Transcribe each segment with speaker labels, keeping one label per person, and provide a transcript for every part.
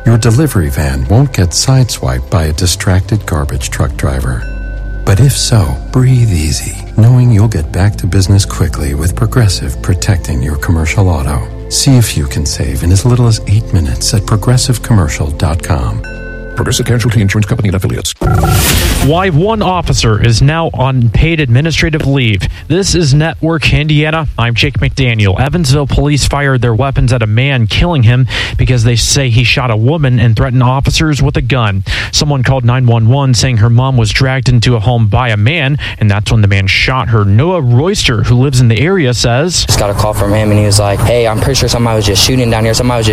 Speaker 1: your delivery van won't get sideswiped by a distracted garbage truck driver. But if so, breathe easy, knowing you'll get back to business quickly with Progressive protecting your commercial auto. See if you can save in as little as 8 minutes at progressivecommercial.com.
Speaker 2: Progressive Casualty Insurance Company and Affiliates.
Speaker 3: Why one officer is now on paid administrative leave. This is Network Indiana. I'm Jake McDaniel. Evansville police fired their weapons at a man, killing him because they say he shot a woman and threatened officers with a gun. Someone called 911 saying her mom was dragged into a home by a man, and that's when the man shot her. Noah Royster, who lives in the area, says,
Speaker 4: Just got a call from him, and he was like, hey, I'm pretty sure somebody was just shooting down here.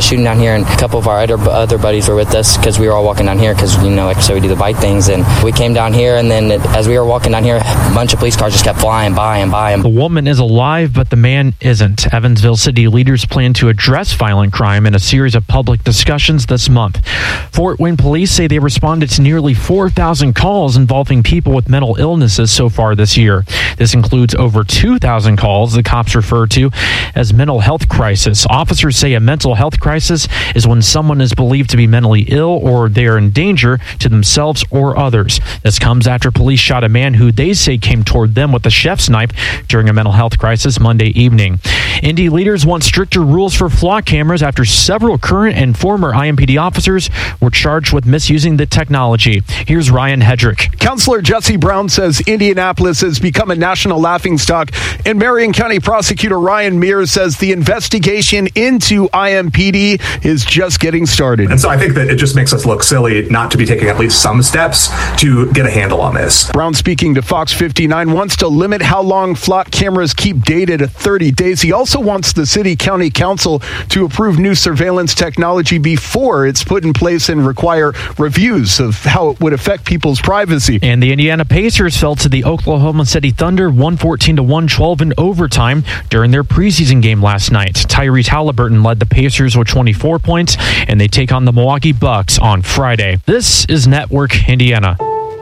Speaker 4: And a couple of our other buddies were with us because we were all walking down here because, like I said, we do the bike things, and we came down here, and then as we were walking down here, a bunch of police cars just kept flying by and by.
Speaker 3: The woman is alive, but the man isn't. Evansville city leaders plan to address violent crime in a series of public discussions this month. Fort Wayne police say they responded to nearly 4,000 calls involving people with mental illnesses so far this year. This includes over 2,000 calls the cops refer to as mental health crisis. Officers say a mental health crisis is when someone is believed to be mentally ill or they are in danger to themselves or others. This comes after police shot a man who they say came toward them with a chef's knife during a mental health crisis Monday evening. Indy leaders want stricter rules for flock cameras after several current and former IMPD officers were charged with misusing the technology. Here's Ryan Hedrick.
Speaker 5: Councilor Jesse Brown says Indianapolis has become a national laughingstock, and Marion County Prosecutor Ryan Mears says the investigation into IMPD is just getting started.
Speaker 6: And so I think that it just makes us look silly not to be taking at least some steps to get a handle on this.
Speaker 5: Brown, speaking to Fox 59, wants to limit how long flock cameras keep data to 30 days. He also wants the city-county council to approve new surveillance technology before it's put in place and require reviews of how it would affect people's privacy.
Speaker 3: And the Indiana Pacers fell to the Oklahoma City Thunder 114-112 in overtime during their preseason game last night. Tyrese Halliburton led the Pacers with 24 points, and they take on the Milwaukee Bucks on Friday. This is Network Indiana.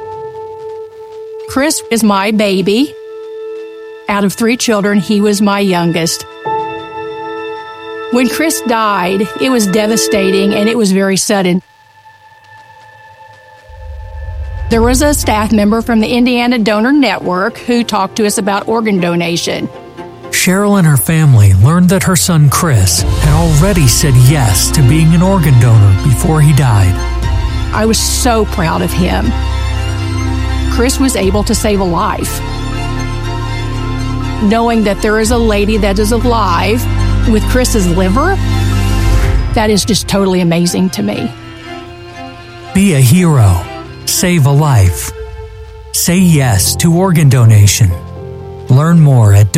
Speaker 7: Chris is my baby. Out of 3 children, he was my youngest. When Chris died, it was devastating and it was very sudden. There was a staff member from the Indiana Donor Network who talked to us about organ donation.
Speaker 8: Cheryl and her family learned that her son Chris had already said yes to being an organ donor before he died.
Speaker 7: I was so proud of him. Chris was able to save a life. Knowing that there is a lady that is alive with Chris's liver, that is just totally amazing to me.
Speaker 8: Be a hero. Save a life. Say yes to organ donation. Learn more at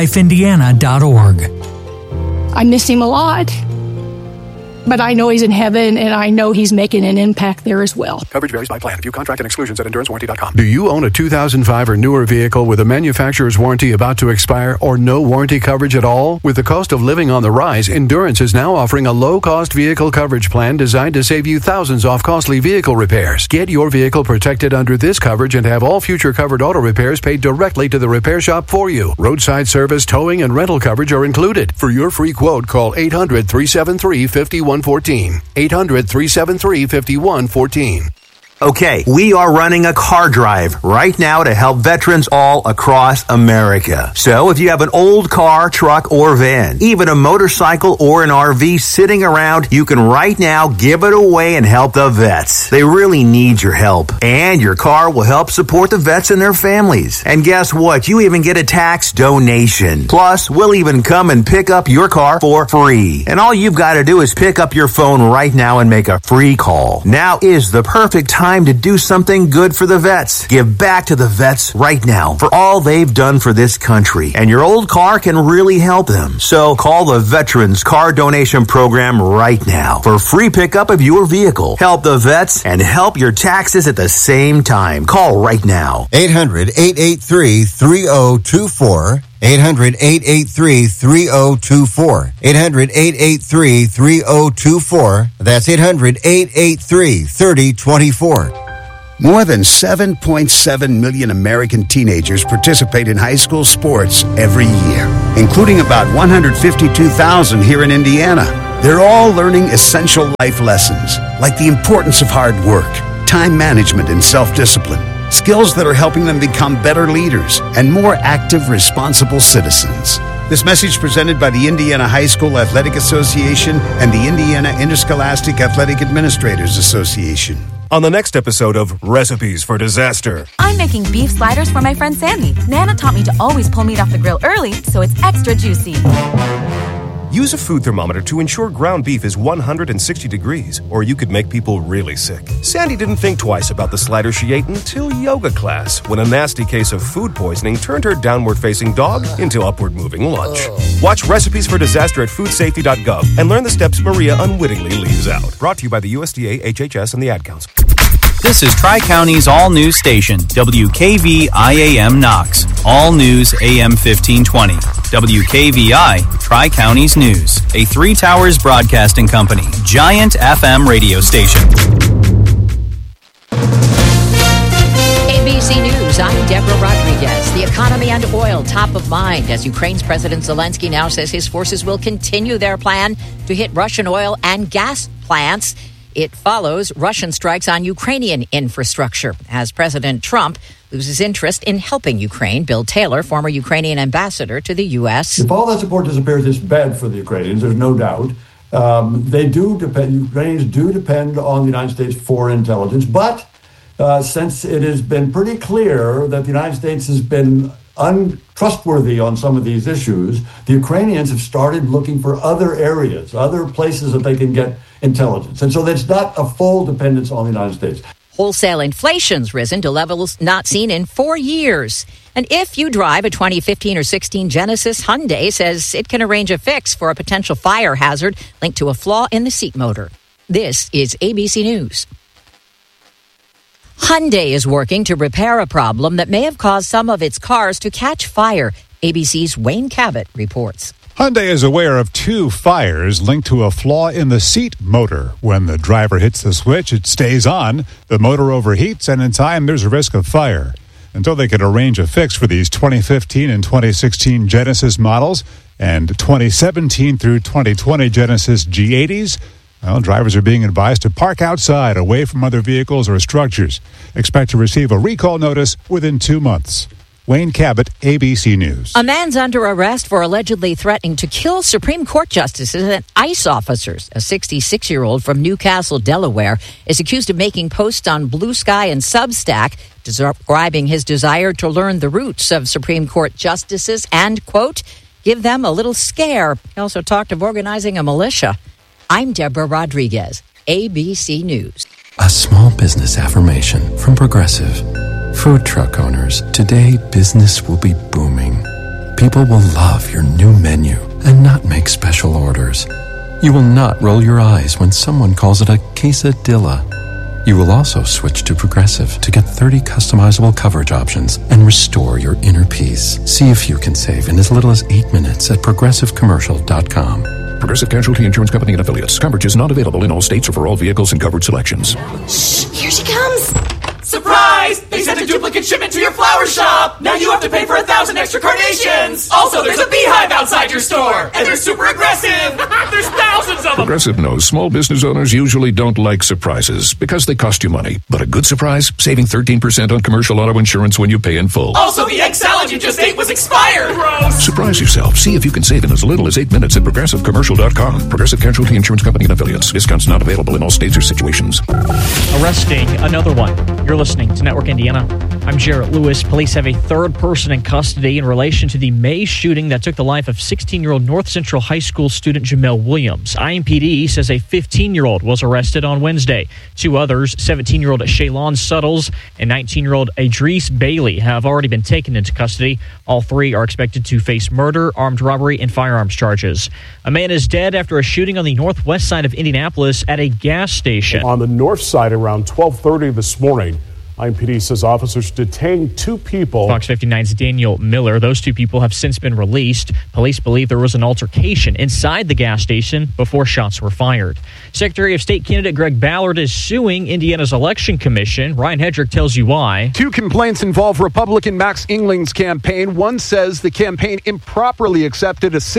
Speaker 8: donatelifeindiana.org.
Speaker 7: I miss him a lot, but I know he's in heaven, and I know he's making an impact there as well.
Speaker 2: Coverage varies by plan. View contract and exclusions at endurancewarranty.com.
Speaker 9: Do you own a 2005 or newer vehicle with a manufacturer's warranty about to expire or no warranty coverage at all? With the cost of living on the rise, Endurance is now offering a low-cost vehicle coverage plan designed to save you thousands off costly vehicle repairs. Get your vehicle protected under this coverage and have all future covered auto repairs paid directly to the repair shop for you. Roadside service, towing, and rental coverage are included. For your free quote, call 800-373-5114. 800-373-5114.
Speaker 10: Okay, we are running a car drive right now to help veterans all across America. So if you have an old car, truck, or van, even a motorcycle or an RV sitting around, you can right now give it away and help the vets. They really need your help. And your car will help support the vets and their families. And guess what? You even get a tax donation. Plus, we'll even come and pick up your car for free. And all you've got to do is pick up your phone right now and make a free call. Now is the perfect time to do something good for the vets. Give back to the vets right now for all they've done for this country. And your old car can really help them. So call the Veterans Car Donation Program right now for free pickup of your vehicle. Help the vets and help your taxes at the same time. Call right now.
Speaker 11: 800-883-3024. 800-883-3024. 800-883-3024. That's 800-883-3024.
Speaker 12: More than 7.7 million American teenagers participate in high school sports every year, including about 152,000 here in Indiana. They're all learning essential life lessons, like the importance of hard work, time management, and self-discipline. Skills that are helping them become better leaders and more active, responsible citizens. This message presented by the Indiana High School Athletic Association and the Indiana Interscholastic Athletic Administrators Association.
Speaker 13: On the next episode of Recipes for Disaster.
Speaker 14: I'm making beef sliders for my friend Sandy. Nana taught me to always pull meat off the grill early so it's extra juicy.
Speaker 13: Use a food thermometer to ensure ground beef is 160 degrees, or you could make people really sick. Sandy didn't think twice about the slider she ate until yoga class, when a nasty case of food poisoning turned her downward-facing dog into upward-moving lunch. Watch Recipes for Disaster at foodsafety.gov and learn the steps Maria unwittingly leaves out. Brought to you by the USDA, HHS, and the Ad Council.
Speaker 15: This is Tri-County's all-news station, WKVI-AM Knox. All news AM 1520. WKVI, Tri-County's News. A Three Towers Broadcasting Company. Giant FM radio station.
Speaker 16: ABC News, I'm Deborah Rodriguez. The economy and oil top of mind as Ukraine's President Zelensky now says his forces will continue their plan to hit Russian oil and gas plants. It follows Russian strikes on Ukrainian infrastructure as President Trump loses interest in helping Ukraine. Bill Taylor, former Ukrainian ambassador to the U.S.
Speaker 17: If all that support disappears, it's bad for the Ukrainians, there's no doubt. Ukrainians do depend on the United States for intelligence, but since it has been pretty clear that the United States has been untrustworthy on some of these issues, the Ukrainians have started looking for other areas, other places that they can get intelligence. And so there's not a full dependence on the United States.
Speaker 16: Wholesale inflation's risen to levels not seen in 4 years. And if you drive a 2015 or 16 Genesis, Hyundai says it can arrange a fix for a potential fire hazard linked to a flaw in the seat motor. This is ABC News. Hyundai is working to repair a problem that may have caused some of its cars to catch fire. ABC's Wayne Cabot reports.
Speaker 18: Hyundai is aware of 2 fires linked to a flaw in the seat motor. When the driver hits the switch, it stays on. The motor overheats, and in time, there's a risk of fire. Until they can arrange a fix for these 2015 and 2016 Genesis models and 2017 through 2020 Genesis G80s, well, drivers are being advised to park outside, away from other vehicles or structures. Expect to receive a recall notice within 2 months. Wayne Cabot, ABC News.
Speaker 16: A man's under arrest for allegedly threatening to kill Supreme Court justices and ICE officers. A 66-year-old from Newcastle, Delaware, is accused of making posts on Blue Sky and Substack, describing his desire to learn the roots of Supreme Court justices and, quote, give them a little scare. He also talked of organizing a militia. I'm Deborah Rodriguez, ABC News.
Speaker 1: A small business affirmation from Progressive. Food truck owners, today business will be booming. People will love your new menu and not make special orders. You will not roll your eyes when someone calls it a quesadilla. You will also switch to Progressive to get 30 customizable coverage options and restore your inner peace. See if you can save in as little as 8 minutes at progressivecommercial.com.
Speaker 2: Progressive Casualty Insurance Company and Affiliates. Coverage is not available in all states or for all vehicles and covered selections.
Speaker 19: Shh, here she comes. Surprise! They sent a duplicate shipment to your flower shop! Now you have to pay for 1,000 extra carnations! Also, there's a beehive outside your store! And they're super aggressive! There's thousands of them!
Speaker 2: Progressive knows small business owners usually don't like surprises because they cost you money. But a good surprise? Saving 13% on commercial auto insurance when you pay in full.
Speaker 19: Also, the egg salad you just ate was expired! Gross!
Speaker 2: Surprise yourself. See if you can save in as little as 8 minutes at progressivecommercial.com. Progressive Casualty Insurance Company and Affiliates. Discounts not available in all states or situations.
Speaker 3: Arresting another one. You're listening to Network Indiana. I'm Jarrett Lewis. Police have a third person in custody in relation to the May shooting that took the life of 16-year-old North Central High School student Jamel Williams. IMPD says a 15-year-old was arrested on Wednesday. 2 others, 17-year-old Shaylon Suttles and 19-year-old Idris Bailey, have already been taken into custody. All 3 are expected to face murder, armed robbery, and firearms charges. A man is dead after a shooting on the northwest side of Indianapolis at a gas station.
Speaker 20: On the north side around 12:30 this morning, IMPD says officers detained 2 people.
Speaker 21: Fox 59's Daniel Miller. Those 2 people have since been released. Police believe there was an altercation inside the gas station before shots were fired. Secretary of State candidate Greg Ballard is suing Indiana's Election Commission. Ryan Hedrick tells you why.
Speaker 5: 2 complaints involve Republican Max Engling's campaign. One says the campaign improperly accepted a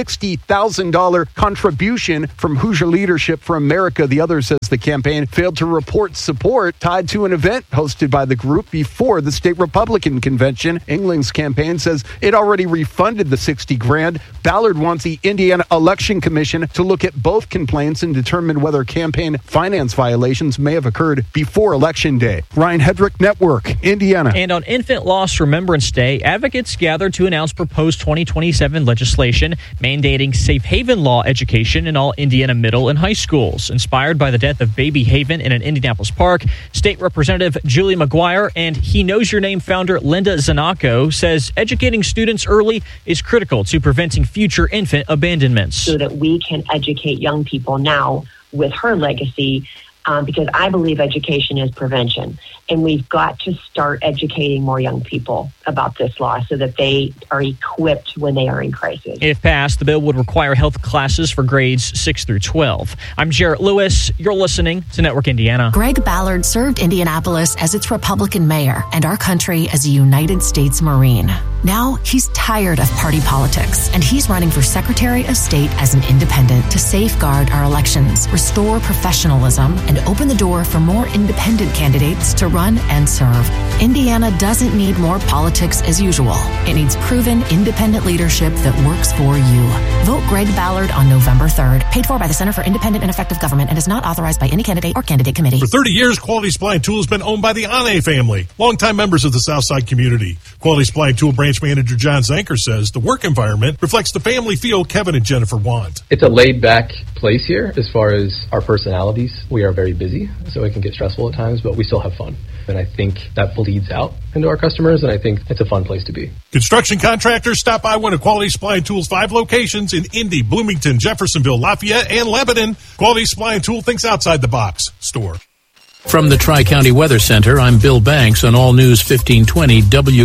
Speaker 5: $60,000 contribution from Hoosier Leadership for America. The other says the campaign failed to report support tied to an event hosted by the group before the state Republican convention. Engling's campaign says it already refunded the $60,000. Ballard wants the Indiana Election Commission to look at both complaints and determine whether campaign finance violations may have occurred before Election Day. Ryan Hedrick, Network, Indiana.
Speaker 21: And on Infant Loss Remembrance Day, advocates gathered to announce proposed 2027 legislation mandating safe haven law education in all Indiana middle and high schools. Inspired by the death of Baby Haven in an Indianapolis park, State Representative Julie McGuire and He Knows Your Name founder Linda Zanaco says educating students early is critical to preventing future infant abandonments.
Speaker 22: So that we can educate young people now with her legacy, because I believe education is prevention. And we've got to start educating more young people about this law so that they are equipped when they are in crisis.
Speaker 21: If passed, the bill would require health classes for grades 6 through 12. I'm Jarrett Lewis. You're listening to Network Indiana.
Speaker 23: Greg Ballard served Indianapolis as its Republican mayor and our country as a United States Marine. Now he's tired of party politics, and he's running for Secretary of State as an independent to safeguard our elections, restore professionalism, and open the door for more independent candidates to run and serve. Indiana doesn't need more politics as usual. It needs proven independent leadership that works for you. Vote Greg Ballard on November 3rd. Paid for by the Center for Independent and Effective Government and is not authorized by any candidate or candidate committee.
Speaker 24: For 30 years, Quality Supply and Tool has been owned by the Ane family, longtime members of the Southside community. Quality Supply and Tool branch manager John Zanker says the work environment reflects the family feel Kevin and Jennifer want.
Speaker 25: It's a laid-back place here as far as our personalities. We are very busy, so it can get stressful at times, but we still have fun. And I think that bleeds out into our customers, and I think it's a fun place to be.
Speaker 24: Construction contractors, stop by one of Quality Supply and Tool's 5 locations in Indy, Bloomington, Jeffersonville, Lafayette, and Lebanon. Quality Supply and Tool thinks outside the box. Store.
Speaker 26: From the Tri-County Weather Center, I'm Bill Banks on All News 1520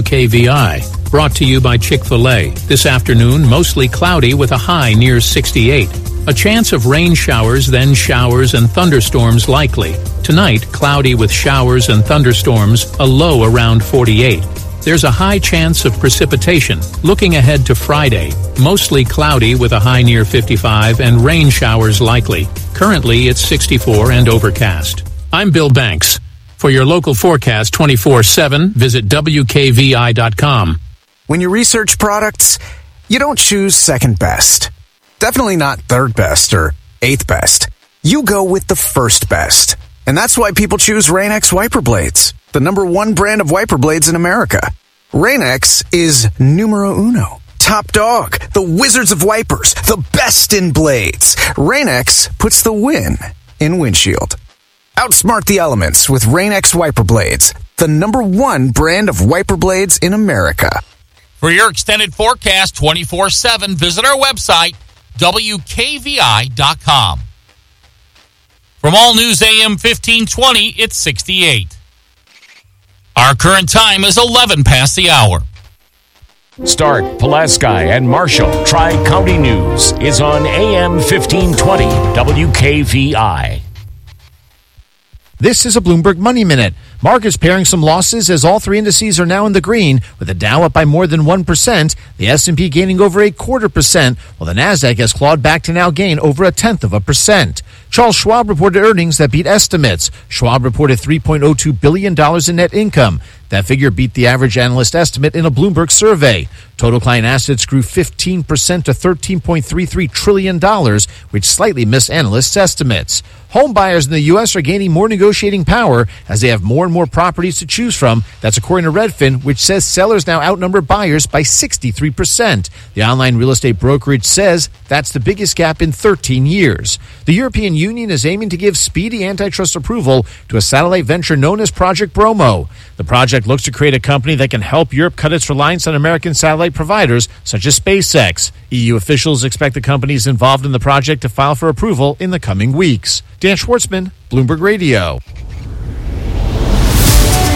Speaker 26: WKVI. Brought to you by Chick-fil-A. This afternoon, mostly cloudy with a high near 68. A chance of rain showers, then showers and thunderstorms likely. Tonight, cloudy with showers and thunderstorms, a low around 48. There's a high chance of precipitation. Looking ahead to Friday, mostly cloudy with a high near 55 and rain showers likely. Currently, it's 64 and overcast. I'm Bill Banks. For your local forecast 24/7, visit WKVI.com.
Speaker 27: When you research products, you don't choose second best. Definitely not third best or eighth best. You go with the first best. And that's why people choose Rain-X wiper blades, the #1 brand of wiper blades in America. Rain-X is numero uno. Top dog, the wizards of wipers, the best in blades. Rain-X puts the win in windshield. Outsmart the elements with Rain-X wiper blades, the #1 brand of wiper blades in America.
Speaker 28: For your extended forecast 24/7, visit our website, WKVI.com. From All News AM 1520, it's 68. Our current time is 11 past the hour.
Speaker 29: Stark, Pulaski, and Marshall Tri-County News is on AM 1520 WKVI.
Speaker 30: This is a Bloomberg Money Minute. Markets pairing some losses as all 3 indices are now in the green, with the Dow up by more than 1%, the S&P gaining over 0.25%, while the Nasdaq has clawed back to now gain over 0.1%. Charles Schwab reported earnings that beat estimates. Schwab reported $3.02 billion in net income. That figure beat the average analyst estimate in a Bloomberg survey. Total client assets grew 15% to $13.33 trillion, which slightly missed analysts' estimates. Home buyers in the U.S. are gaining more negotiating power as they have more and more properties to choose from. That's according to Redfin, which says sellers now outnumber buyers by 63%. The online real estate brokerage says that's the biggest gap in 13 years. The European Union is aiming to give speedy antitrust approval to a satellite venture known as Project Bromo. The project looks to create a company that can help Europe cut its reliance on American satellite providers such as SpaceX. EU officials expect the companies involved in the project to file for approval in the coming weeks. Dan Schwartzman, Bloomberg Radio.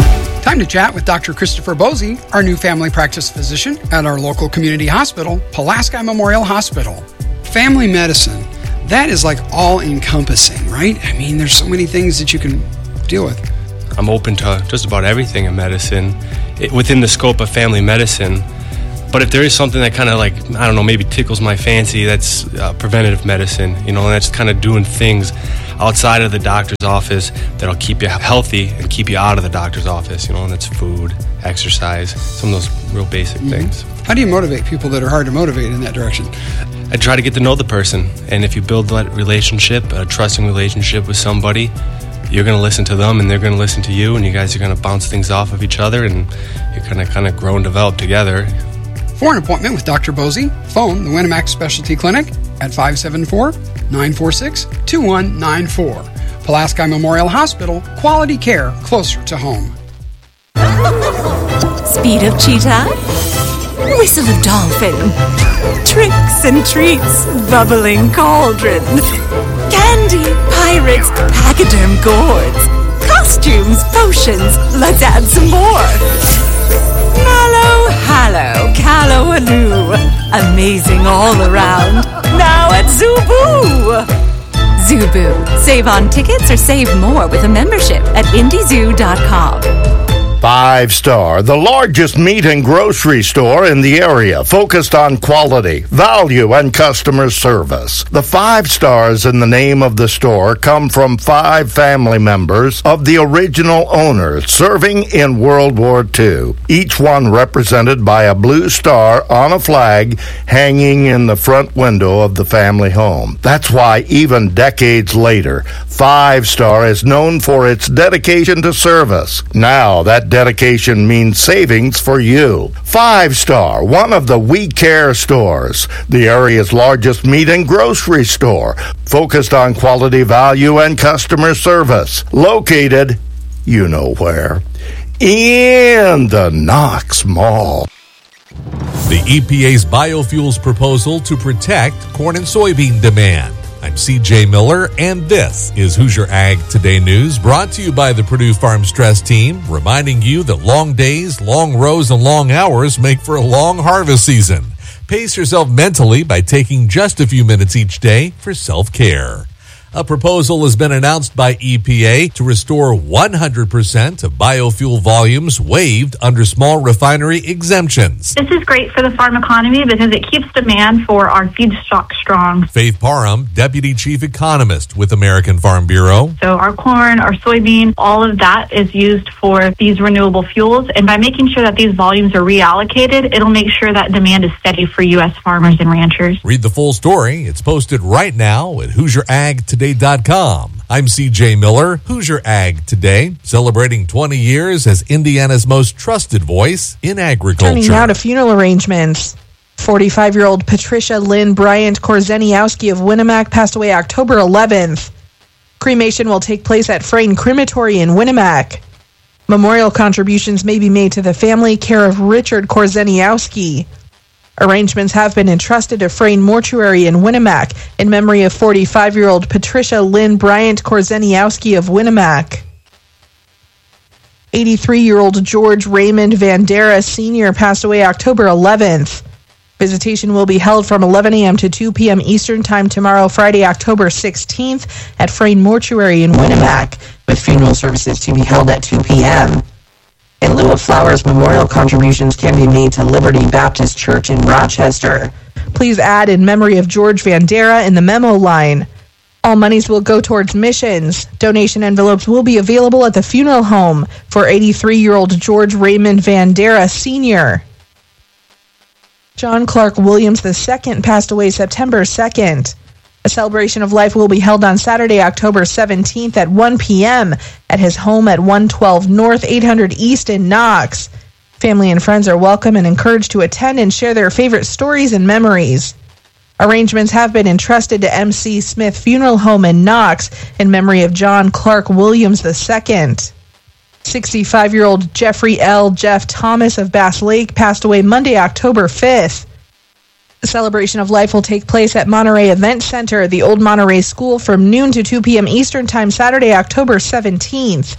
Speaker 4: Time to chat with Dr. Christopher Bosey, our new family practice physician at our local community hospital, Pulaski Memorial Hospital. Family medicine, that is like all-encompassing, right? I mean, there's so many things that you can deal with.
Speaker 6: I'm open to just about everything in medicine, within the scope of family medicine. But if there is something that kind of like, I don't know, maybe tickles my fancy, that's preventative medicine, and that's kind of doing things outside of the doctor's office that'll keep you healthy and keep you out of the doctor's office, and that's food, exercise, some of those real basic things.
Speaker 4: How do you motivate people that are hard to motivate in that direction?
Speaker 6: I try to get to know the person, and if you build that relationship, a trusting relationship with somebody, you're going to listen to them and they're going to listen to you, and you guys are going to bounce things off of each other, and you're going to kind of grow and develop together.
Speaker 4: For an appointment with Dr. Bosey, phone the Winamac Specialty Clinic at 574-946-2194. Pulaski Memorial Hospital, quality care closer to home.
Speaker 7: Speed of cheetah, whistle of dolphin, tricks and treats, bubbling cauldron, candy, pirates, pachyderm gourds, costumes, potions, let's add some more. Mallow, hallow, callow-aloo, amazing all around, now at Zubu! Zubu, save on tickets or save more with a membership at IndyZoo.com.
Speaker 8: 5 Star, the largest meat and grocery store in the area, focused on quality, value, and customer service. The 5 stars in the name of the store come from 5 family members of the original owners serving in World War II, each one represented by a blue star on a flag hanging in the front window of the family home. That's why even decades later, 5 Star is known for its dedication to service. Now that dedication means savings for you. 5 Star, one of the We Care stores, the area's largest meat and grocery store, focused on quality, value, and customer service. Located, you know where, in the Knox Mall.
Speaker 9: The EPA's biofuels proposal to protect corn and soybean demand. I'm CJ Miller, and this is Hoosier Ag Today News, brought to you by the Purdue Farm Stress Team, reminding you that long days, long rows, and long hours make for a long harvest season. Pace yourself mentally by taking just a few minutes each day for self-care. A proposal has been announced by EPA to restore 100% of biofuel volumes waived under small refinery exemptions.
Speaker 10: This is great for the farm economy because it keeps demand for our feedstock strong.
Speaker 9: Faith Parham, Deputy Chief Economist with American Farm Bureau.
Speaker 10: So our corn, our soybean, all of that is used for these renewable fuels. And by making sure that these volumes are reallocated, it'll make sure that demand is steady for U.S. farmers and ranchers.
Speaker 9: Read the full story. It's posted right now at HoosierAgToday.com. I'm CJ Miller, Hoosier Ag Today, celebrating 20 years as Indiana's most trusted voice in agriculture.
Speaker 11: Turning now to funeral arrangements. 45-year-old Patricia Lynn Bryant Korzeniowski of Winamac passed away October 11th. Cremation will take place at Frayne Crematory in Winamac. Memorial contributions may be made to the family, care of Richard Korzeniowski. Arrangements have been entrusted to Frayne Mortuary in Winamac in memory of 45-year-old Patricia Lynn Bryant Korzeniowski of Winamac. 83-year-old George Raymond Vandera Sr. passed away October 11th. Visitation will be held from 11 a.m. to 2 p.m. Eastern Time tomorrow, Friday, October 16th at Frayne Mortuary in Winamac, with funeral services to be held at 2 p.m. In lieu of flowers, memorial contributions can be made to Liberty Baptist Church in Rochester. Please add in memory of George Vandera in the memo line. All monies will go towards missions. Donation envelopes will be available at the funeral home for 83-year-old George Raymond Vandera Sr. John Clark Williams II passed away September 2nd. A celebration of life will be held on Saturday, October 17th at 1 p.m. at his home at 112 North 800 East in Knox. Family and friends are welcome and encouraged to attend and share their favorite stories and memories. Arrangements have been entrusted to M.C. Smith Funeral Home in Knox in memory of John Clark Williams II. 65-year-old Jeffrey L. Jeff Thomas of Bass Lake passed away Monday, October 5th. The celebration of life will take place at Monterey Event Center, the Old Monterey School, from noon to 2 p.m. Eastern Time, Saturday, October 17th.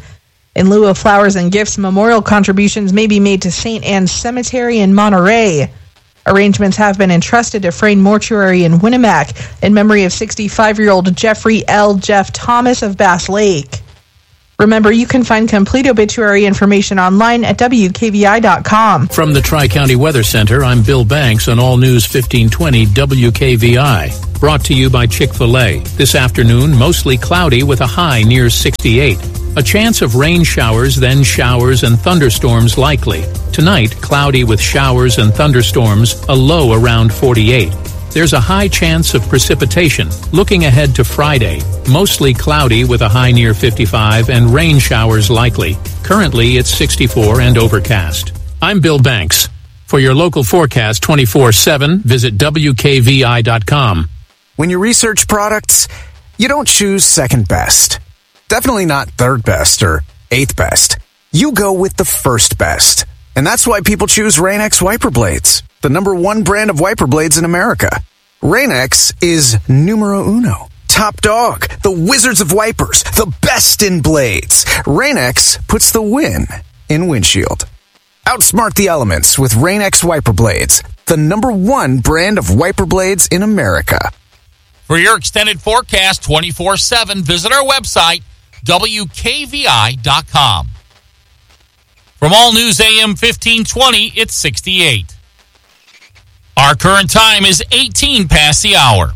Speaker 11: In lieu of flowers and gifts, memorial contributions may be made to St. Anne's Cemetery in Monterey. Arrangements have been entrusted to Frayne Mortuary in Winnemac in memory of 65-year-old Jeffrey L. Jeff Thomas of Bass Lake. Remember, you can find complete obituary information online at WKVI.com.
Speaker 26: From the Tri-County Weather Center, I'm Bill Banks on All News 1520 WKVI. Brought to you by Chick-fil-A. This afternoon, mostly cloudy with a high near 68. A chance of rain showers, then showers and thunderstorms likely. Tonight, cloudy with showers and thunderstorms, a low around 48. There's a high chance of precipitation. Looking ahead to Friday, mostly cloudy with a high near 55 and rain showers likely. Currently, it's 64 and overcast. I'm Bill Banks. For your local forecast 24/7, visit WKVI.com.
Speaker 27: When you research products, you don't choose second best. Definitely not third best or eighth best. You go with the first best. And that's why people choose Rain-X wiper blades, the #1 brand of wiper blades in America. Rain-X is numero uno. Top dog, the wizards of wipers, the best in blades. Rain-X puts the win in windshield. Outsmart the elements with Rain-X wiper blades, the #1 brand of wiper blades in America.
Speaker 28: For your extended forecast 24/7, visit our website, WKVI.com. From All News AM 1520, it's 68. Our current time is 18 past the hour.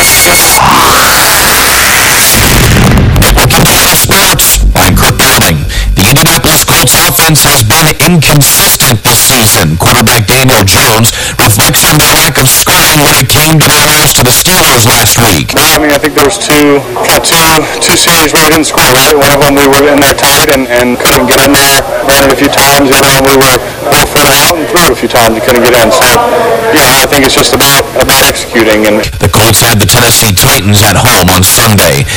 Speaker 1: Sports, I'm Kirk Browning. The Indianapolis Colts offense has been inconsistent this season. Quarterback Daniel Jones reflects on their lack of scoring when it came to their loss to the Steelers last week.
Speaker 2: Well, I mean, I think there was two series where we didn't score, right? One of them we were in there tight and couldn't get in there. Ran it a few times. The other one we were further out and threw it a few times and couldn't get in. So, yeah, I think it's just about executing. And
Speaker 1: the Colts had the Tennessee Titans at home on Sunday.